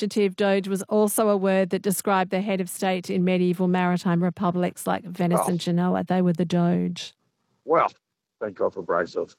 initiative, Doge, was also a word that described the head of state in medieval maritime republics like Venice and Genoa. They were the Doge. Well, thank God for Bracelet.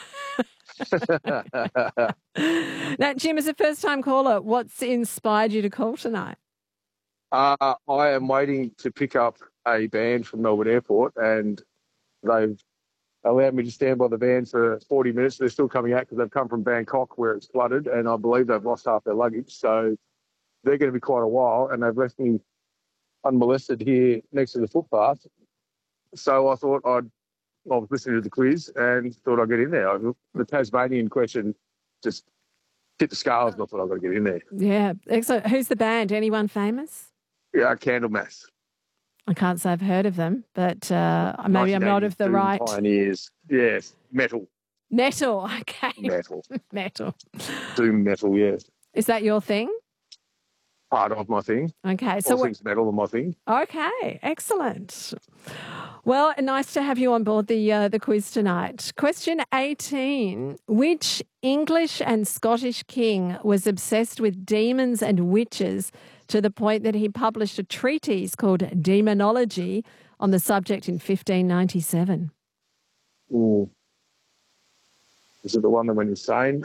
Now, Jim, as a first-time caller, what's inspired you to call tonight? I am waiting to pick up a van from Melbourne Airport, and they've allowed me to stand by the van for 40 minutes. They're still coming out because they've come from Bangkok where it's flooded, and I believe they've lost half their luggage. So they're going to be quite a while, and they've left me unmolested here next to the footpath. So I thought I was listening to the quiz and thought I'd get in there. The Tasmanian question just hit the scales, and I thought I've got to get in there. Yeah, excellent. Who's the band? Anyone famous? Yeah, Candlemass. I can't say I've heard of them, but maybe I'm not of the right. Pioneers. Yes, metal. Metal, okay. Metal. Metal. Doom metal, yes. Is that your thing? Part of my thing. Okay. So all things metal are my thing. Okay, excellent. Well, nice to have you on board the quiz tonight. Question 18. Which English and Scottish king was obsessed with demons and witches to the point that he published a treatise called Demonology on the subject in 1597? Ooh. Is it the one that went insane?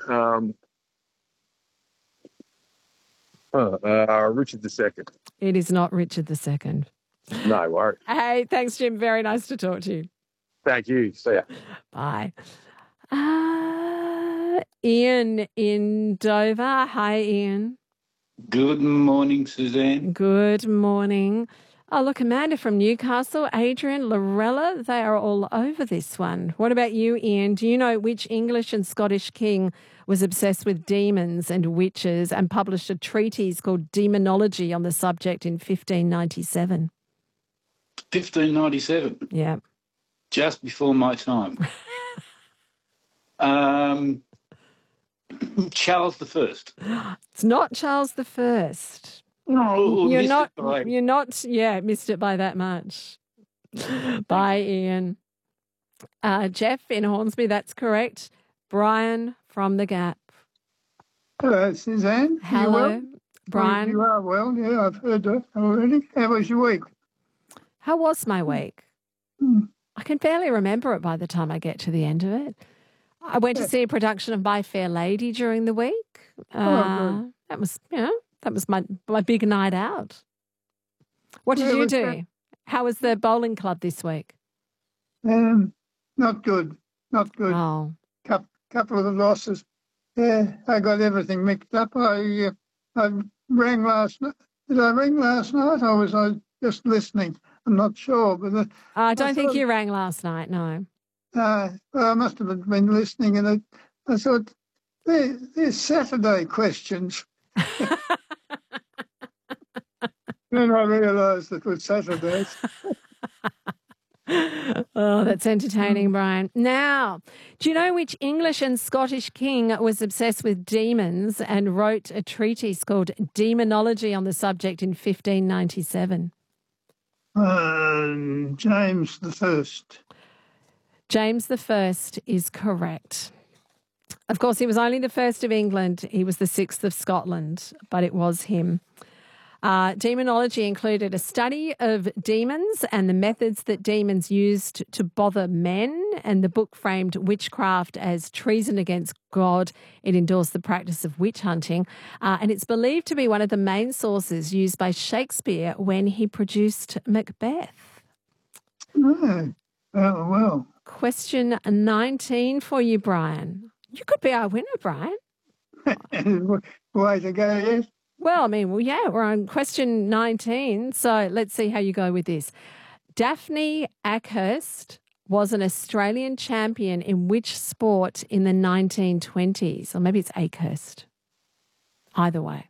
Richard II. It is not Richard II. No worries. Hey, thanks, Jim. Very nice to talk to you. Thank you. See ya. Bye. Ian in Dover. Hi, Ian. Good morning, Suzanne. Good morning. Oh, look, Amanda from Newcastle, Adrian, Lorella, they are all over this one. What about you, Ian? Do you know which English and Scottish king was obsessed with demons and witches and published a treatise called Demonology on the subject in 1597? 1597? Yeah. Just before my time. Charles I. It's not Charles I. No, you're not, missed it by that much. Bye, Ian. Jeff in Hornsby, that's correct. Brian from The Gap. Hello, Suzanne. Hello, well? Brian. You are well, yeah, I've heard that already. How was your week? How was my week? I can barely remember it by the time I get to the end of it. I went to see a production of My Fair Lady during the week. That was, that was my big night out. What did you do? How was the bowling club this week? Not good. Not good. Oh. Couple of losses. Yeah, I got everything mixed up. I rang last night. Did I ring last night or was I just listening? I'm not sure. But I don't think you rang last night, no. Well, I must have been listening, and I thought, they're Saturday questions. Then I realised it was Saturdays. Oh, that's entertaining, Brian. Now, do you know which English and Scottish king was obsessed with demons and wrote a treatise called Demonology on the subject in 1597? James I. James I is correct. Of course, he was only the first of England. He was the sixth of Scotland, but it was him. Demonology included a study of demons and the methods that demons used to bother men, and the book framed witchcraft as treason against God. It endorsed the practice of witch hunting, and it's believed to be one of the main sources used by Shakespeare when he produced Macbeth. Oh, well. Question 19 for you, Brian. You could be our winner, Brian. Way to go, yes. Well, we're on question 19, so let's see how you go with this. Daphne Ackhurst was an Australian champion in which sport in the 1920s? Or maybe it's Akehurst. Either way.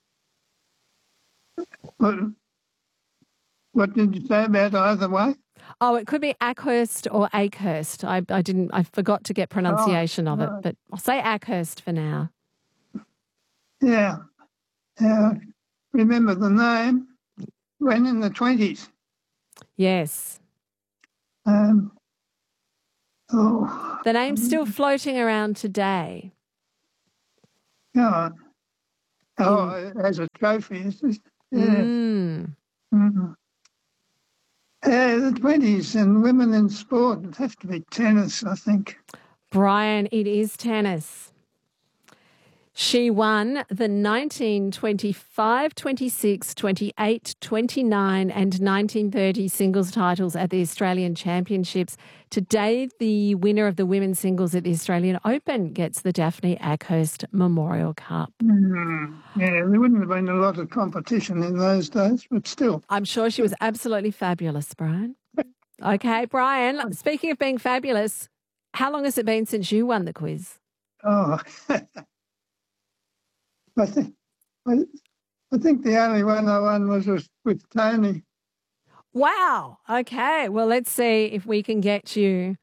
What did you say about either way? Oh, it could be Ackhurst or Akehurst. I forgot to get pronunciation of it, but I'll say Ackhurst for now. Yeah. Remember the name? When in the 20s? Yes. The name's still floating around today. Yeah. as a trophy. Yes. Mm. Mm. The 20s and women in sport would have to be tennis, I think. Brian, it is tennis. She won the 1925, 26, 28, 29 and 1930 singles titles at the Australian Championships. Today, the winner of the women's singles at the Australian Open gets the Daphne Ackhurst Memorial Cup. Yeah, there wouldn't have been a lot of competition in those days, but still. I'm sure she was absolutely fabulous, Brian. Okay, Brian, speaking of being fabulous, how long has it been since you won the quiz? Oh, I think the only one I won was with Tony. Wow. Okay. Well, let's see if we can get you.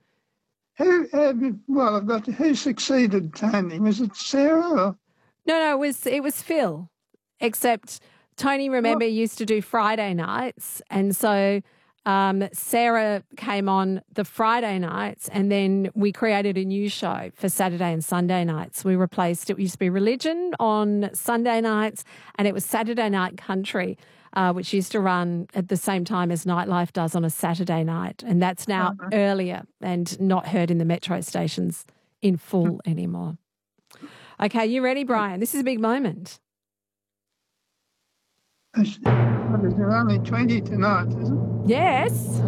Who succeeded Tony? Was it Sarah? Or? No, it was Phil. Except Tony, remember, used to do Friday nights, and so Sarah came on the Friday nights, and then we created a new show for Saturday and Sunday nights. We replaced it. Used to be Religion on Sunday nights, and it was Saturday Night Country, which used to run at the same time as Nightlife does on a Saturday night. And that's now earlier and not heard in the metro stations in full anymore. Okay, you ready, Brian? This is a big moment. There are only 20 tonight, isn't it? Yes.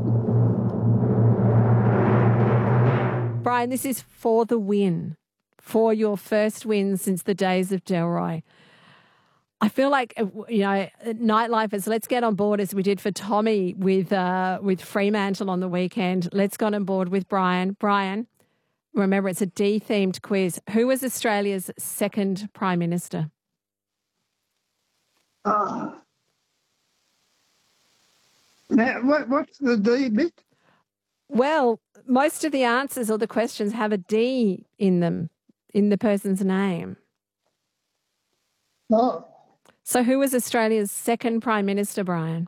Brian, this is for the win, for your first win since the days of Delroy. I feel like, Nightlife is let's get on board as we did for Tommy with Fremantle on the weekend. Let's get on board with Brian. Brian, remember it's a D-themed quiz. Who was Australia's second Prime Minister? Now, what's the D bit? Well, most of the answers or the questions have a D in them, in the person's name. Oh. So who was Australia's second Prime Minister, Brian?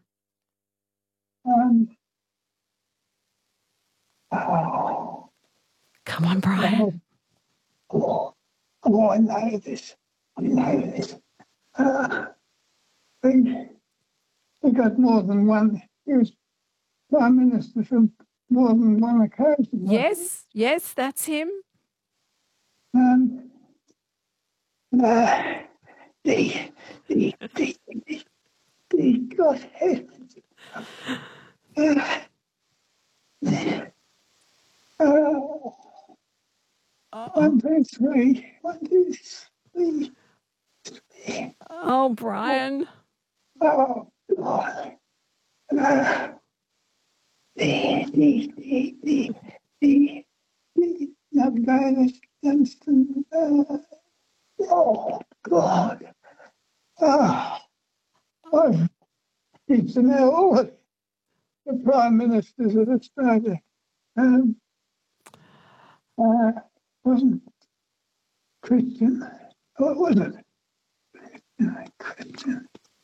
Come on, Brian. I know this. He got more than one. He was Prime Minister for more than one occasion. Yes, that's him. God heavens. 1, 2, 3. 1, 2, 3. Oh, Brian. Oh, God. Dunstan. Oh, God. I've need to know all of the Prime Ministers of Australia. Wasn't Christian. What was it? Christian.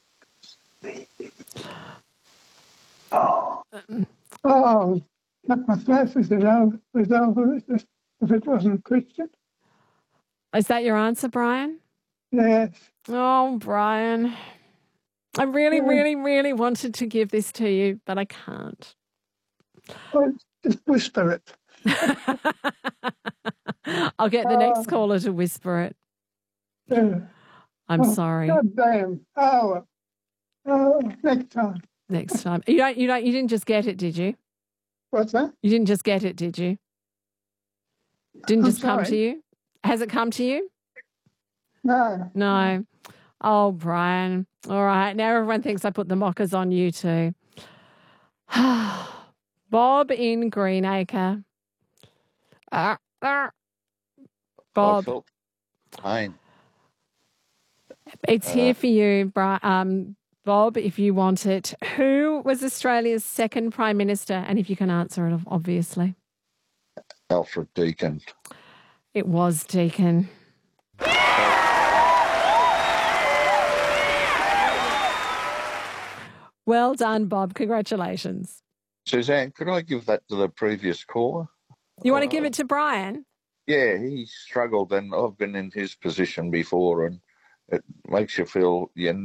Cut my throat if it was over if it wasn't Christian. Is that your answer, Brian? Yes. Oh, Brian. I really, really wanted to give this to you, but I can't. Well, just whisper it. I'll get the next caller to whisper it. I'm sorry. God damn. Next time. Next time. You didn't just get it, did you? What's that? You didn't just get it, did you? Didn't just come to you? Has it come to you? No. No. Oh, Brian. All right. Now everyone thinks I put the mockers on you too. Bob in Greenacre. Bob. Fine. It's here for you, Bob, if you want it. Who was Australia's second Prime Minister? And if you can answer it, obviously. Alfred Deakin. It was Deakin. Well done, Bob. Congratulations. Suzanne, could I give that to the previous caller? You want to give it to Brian? Yeah, he struggled, and I've been in his position before, and It makes you feel you're